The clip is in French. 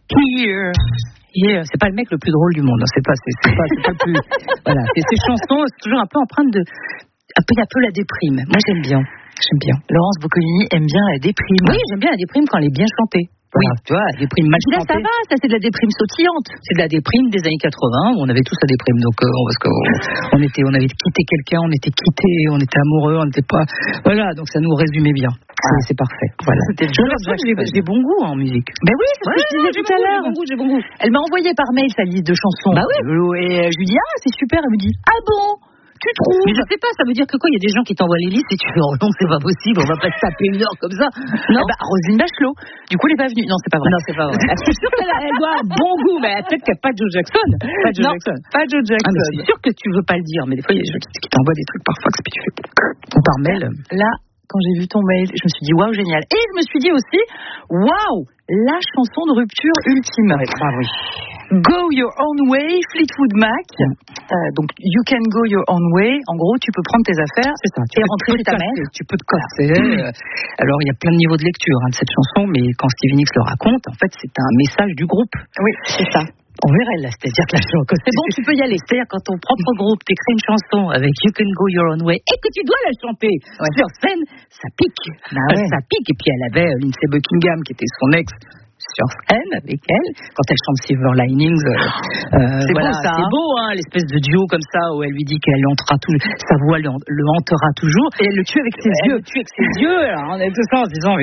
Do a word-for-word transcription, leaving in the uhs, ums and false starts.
Here. Yeah, c'est pas le mec le plus drôle du monde, c'est pas, c'est, c'est pas, c'est pas le plus. Voilà, et ces chansons, c'est toujours un peu empreinte de, un peu, un peu la déprime. Moi, j'aime bien, j'aime bien. Laurence Boccolini aime bien la déprime. Oui, j'aime bien la déprime quand elle est bien chantée. Voilà, oui, tu vois, la déprime mal là, chantée. Ça va, ça c'est de la déprime sautillante. C'est de la déprime des années quatre-vingts, où on avait tous la déprime, donc euh, parce qu'on on était, on avait quitté quelqu'un, on était quitté, on était amoureux, on n'était pas, voilà, donc ça nous résumait bien. Ah. C'est, c'est parfait. Voilà. C'était je j'ai, j'ai bon goût en musique. Ben oui, c'est ce ouais, que je disais tout à l'heure. J'ai bon goût, j'ai bon goût. Elle m'a envoyé par mail sa liste de chansons. Bah oui. Et je lui dis ah c'est super, elle me dit ah bon. Tu trouves? Mais je sais pas, ça veut dire que quoi? Il y a des gens qui t'envoient les listes et tu fais oh non, c'est pas possible, on va pas se taper une heure comme ça. Non. Eh bah, Roselyne Bachelot. Du coup, elle est pas venue. Non, c'est pas vrai. Non, c'est pas vrai. Je suis sûre qu'elle elle doit avoir bon goût, mais peut-être qu'il n'y a pas Joe Jackson. Pas Joe non, Jackson. Pas Joe Jackson. Ah, mais c'est sûr que tu veux pas le dire, mais des fois, il y a des gens qui, qui t'envoient des trucs par fax, puis tu fais ou par mail. Là, quand j'ai vu ton mail, je me suis dit waouh, génial. Et je me suis dit aussi waouh, la chanson de rupture ultime. Ah oui. Go Your Own Way, Fleetwood Mac. Mm. Euh, donc, You Can Go Your Own Way. En gros, tu peux prendre tes affaires c'est ça, tu et rentrer chez ta mère. Tu peux te casser. Voilà. Euh, alors, il y a plein de niveaux de lecture hein, de cette chanson, mais quand Stevie Nicks le raconte, en fait, c'est un message du groupe. Oui, c'est ça. On verrait là, c'est-à-dire que la chanson, c'est bon, tu peux y aller. C'est-à-dire quand ton propre groupe t'écrit une chanson avec You Can Go Your Own Way et que tu dois la chanter ouais. sur scène, ça pique. Bah ouais. Ça pique. Et puis elle avait Lindsay Buckingham qui était son ex sur scène avec elle quand elle chante Silver Linings. Euh, c'est voilà, beau ça. C'est hein. beau, hein, l'espèce de duo comme ça où elle lui dit qu'elle hantera tout, sa voix le, le hantera toujours. Et elle le tue avec ses elle yeux. Elle le tue avec ses yeux. Alors on est tous ça en se disant